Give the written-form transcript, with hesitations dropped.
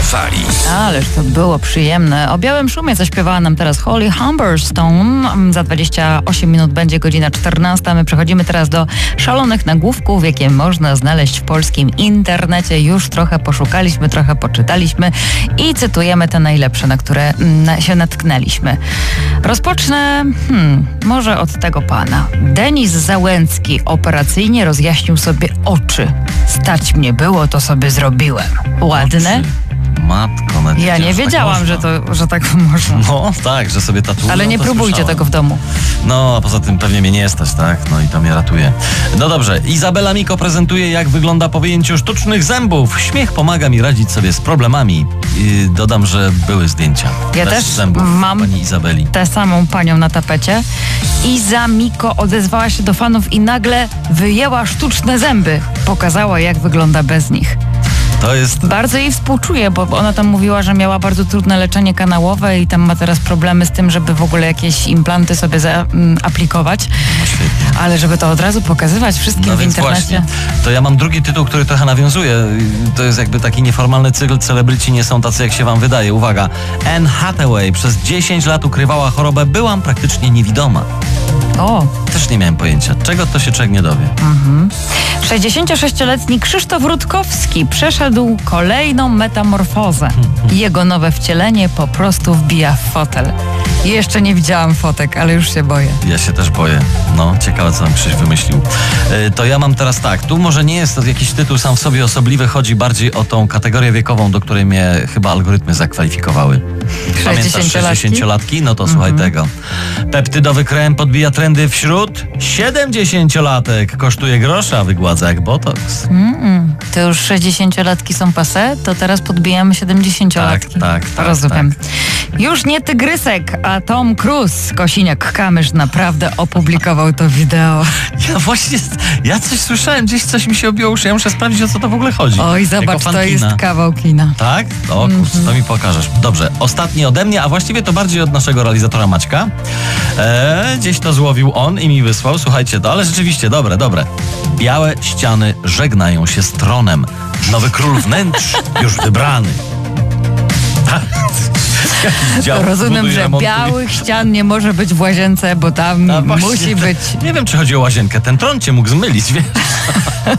Fali. Ależ to było przyjemne. O białym szumie zaśpiewała nam teraz Holly Humberstone. Za 28 minut będzie godzina 14. My przechodzimy teraz do szalonych nagłówków, jakie można znaleźć w polskim internecie. Już trochę poszukaliśmy, trochę poczytaliśmy i cytujemy te najlepsze, na które się natknęliśmy. Rozpocznę może od tego pana. Denis Załęcki operacyjnie rozjaśnił sobie oczy. Stać mnie było, to sobie zrobiłem. Ładne? Matko, Ja nie wiedziałam, że tak można. No tak, że sobie tatuują. Ale nie próbujcie słyszałem tego w domu. No, a poza tym pewnie mnie nie stać, tak? No i to mnie ratuje. No dobrze, Izabela Miko prezentuje, jak wygląda po wyjęciu sztucznych zębów. Śmiech pomaga mi radzić sobie z problemami. I dodam, że były zdjęcia. Ja też zębów mam pani Izabeli. tę samą panią na tapecie. Iza Miko odezwała się do fanów i nagle wyjęła sztuczne zęby. Pokazała, jak wygląda bez nich. To jest... Bardzo jej współczuję, bo ona tam mówiła, że miała bardzo trudne leczenie kanałowe i tam ma teraz problemy z tym, żeby w ogóle jakieś implanty sobie aplikować. No świetnie. Ale żeby to od razu pokazywać wszystkim No w więc internecie. właśnie. To ja mam drugi tytuł, który trochę nawiązuje. To jest jakby taki nieformalny cykl. Celebryci nie są tacy, jak się wam wydaje. Uwaga. Anne Hathaway przez 10 lat ukrywała chorobę. Byłam praktycznie niewidoma. O. Też nie miałem pojęcia. Czego to się człowiek nie dowie. 66-letni Krzysztof Rutkowski przeszedł kolejną metamorfozę. Jego nowe wcielenie po prostu wbija w fotel. Jeszcze nie widziałam fotek, ale już się boję. Ja się też boję. No, ciekawe, co nam Krzyś wymyślił. To ja mam teraz tak. Tu może nie jest to jakiś tytuł sam w sobie osobliwy. Chodzi bardziej o tą kategorię wiekową, do której mnie chyba algorytmy zakwalifikowały. Pamiętasz 60-latki? No to słuchaj tego. Peptydowy krem podbija trendy wśród 70-latek. Kosztuje grosza, a wygładza jak botoks. To już 60-latki są passé, to teraz podbijamy 70-latki. Tak. Rozumiem. Już nie tygrysek, a Tom Cruise. Kosiniak-Kamysz naprawdę opublikował to wideo. Ja coś słyszałem, gdzieś coś mi się obiło uszy. Ja muszę sprawdzić, o co to w ogóle chodzi. Oj, zobacz, to jest kawał kina. Tak? O kurczę, to mi pokażesz. Dobrze, ostatni ode mnie, a właściwie to bardziej od naszego realizatora Maćka. Gdzieś to złowił on i mi wysłał. Słuchajcie to, ale rzeczywiście, dobre. Białe ściany żegnają się z tronem. Nowy król wnętrz już wybrany. Rozumiem, że białych ścian nie może być w łazience, bo tam musi być... Nie wiem, czy chodzi o łazienkę. Ten tron cię mógł zmylić, wiesz?